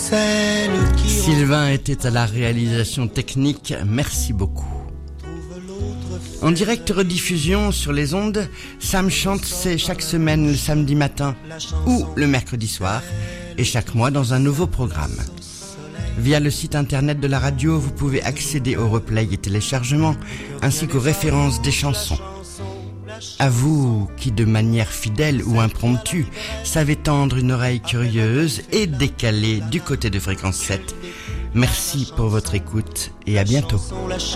Sylvain était à la réalisation technique, merci beaucoup. En direct rediffusion sur les ondes, Sam chante, c'est chaque semaine le samedi matin ou le mercredi soir et chaque mois dans un nouveau programme. Via le site internet de la radio, vous pouvez accéder au replay et téléchargement ainsi qu'aux références des chansons. À vous qui, de manière fidèle ou impromptue, savez tendre une oreille curieuse et décalée du côté de Fréquence 7, merci pour votre écoute et à bientôt.